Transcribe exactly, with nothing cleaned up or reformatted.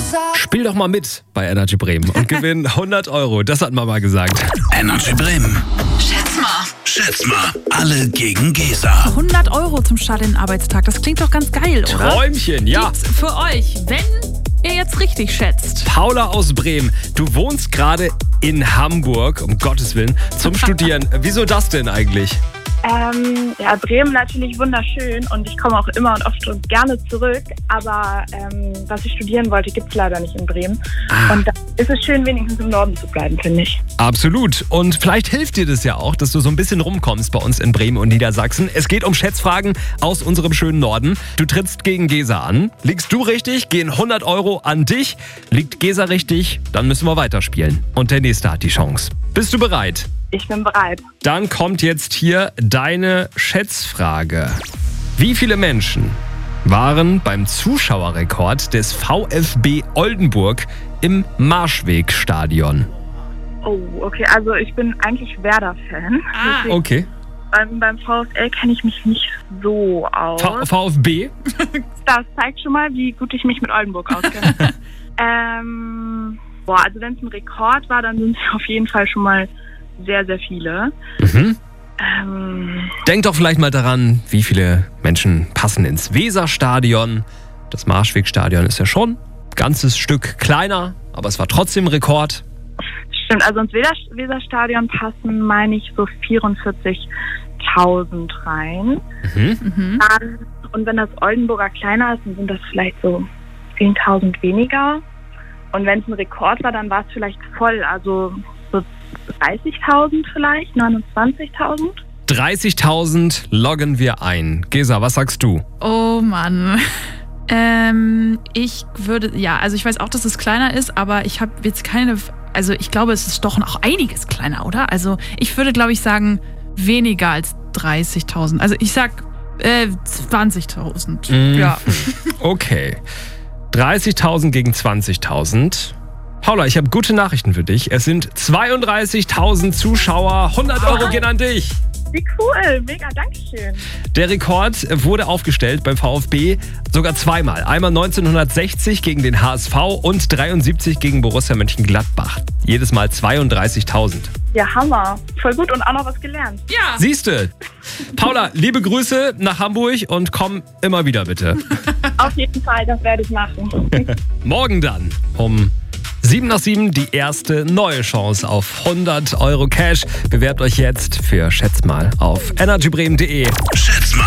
Spiel doch mal mit bei Energy Bremen und gewinn hundert Euro. Das hat Mama gesagt. Energy Bremen. Schätz mal. Schätz mal. Alle gegen Gesa. hundert Euro zum Start in den Arbeitstag. Das klingt doch ganz geil, oder? Träumchen, ja. Gibt's für euch, wenn ihr jetzt richtig schätzt. Paula aus Bremen, du wohnst gerade in Hamburg, um Gottes Willen, zum Studieren. Wieso das denn eigentlich? Ähm, ja, Bremen natürlich wunderschön und ich komme auch immer und oft und gerne zurück, aber ähm, was ich studieren wollte, gibt es leider nicht in Bremen. Ah. Und da ist es schön, wenigstens im Norden zu bleiben, finde ich. Absolut. Und vielleicht hilft dir das ja auch, dass du so ein bisschen rumkommst bei uns in Bremen und Niedersachsen. Es geht um Schätzfragen aus unserem schönen Norden. Du trittst gegen Gesa an. Liegst du richtig, gehen hundert Euro an dich. Liegt Gesa richtig, dann müssen wir weiterspielen. Und der Nächste hat die Chance. Bist du bereit? Ich bin bereit. Dann kommt jetzt hier deine Schätzfrage. Wie viele Menschen waren beim Zuschauerrekord des VfB Oldenburg im Marschwegstadion? Oh, okay, also ich bin eigentlich Werder-Fan. Ah, Deswegen Okay. beim, beim VfL kenne ich mich nicht so aus. V- VfB? Das zeigt schon mal, wie gut ich mich mit Oldenburg auskenne. ähm, boah, also wenn es ein Rekord war, dann sind es auf jeden Fall schon mal sehr, sehr viele. Mhm. Ähm, Denk doch vielleicht mal daran, wie viele Menschen passen ins Weserstadion. Das Marschwegstadion ist ja schon ein ganzes Stück kleiner, aber es war trotzdem Rekord. stimmt, also ins Weser, Weserstadion passen, meine ich, so vierundvierzigtausend rein. Mhm. Mhm. Dann, und wenn das Oldenburger kleiner ist, dann sind das vielleicht so zehntausend weniger. Und wenn es ein Rekord war, dann war es vielleicht voll, also so dreißigtausend vielleicht, neunundzwanzigtausend. dreißigtausend loggen wir ein. Gesa, was sagst du? Oh Mann. Ähm, ich würde, ja, also ich weiß auch, dass es kleiner ist, aber ich habe jetzt keine, also ich glaube, es ist doch noch einiges kleiner, oder? Also ich würde, glaube ich, sagen, weniger als dreißigtausend. Also ich sag äh, zwanzigtausend. Mhm. Ja. Okay. dreißigtausend gegen zwanzigtausend. Paula, ich habe gute Nachrichten für dich. Es sind zweiunddreißigtausend Zuschauer. hundert Euro gehen an dich. Wie cool, mega, dankeschön. Der Rekord wurde aufgestellt beim VfB sogar zweimal. Einmal neunzehnhundertsechzig gegen den H S V und dreiundsiebzig gegen Borussia Mönchengladbach. Jedes Mal zweiunddreißigtausend. Ja, Hammer. Voll gut und auch noch was gelernt. Ja. Siehste. Paula, liebe Grüße nach Hamburg und komm immer wieder bitte. Auf jeden Fall, das werde ich machen. Morgen dann um sieben nach sieben die erste neue Chance auf hundert Euro Cash. Bewerbt euch jetzt für Schätz mal auf energy bremen punkt de. Schätz mal.